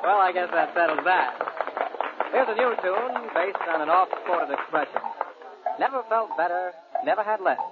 Well, I guess that settles that. Here's a new tune based on an oft-quoted expression. Never felt better, never had less.